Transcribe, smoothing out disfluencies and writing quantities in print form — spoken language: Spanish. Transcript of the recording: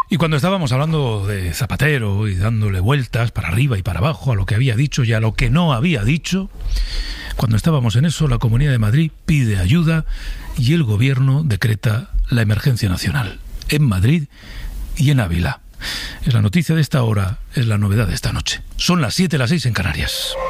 Y cuando estábamos hablando de Zapatero y dándole vueltas para arriba y para abajo a lo que había dicho y a lo que no había dicho, cuando estábamos en eso, la Comunidad de Madrid pide ayuda y el Gobierno decreta la emergencia nacional en Madrid y en Ávila. Es la noticia de esta hora, es la novedad de esta noche. Son las 7, las 6 en Canarias.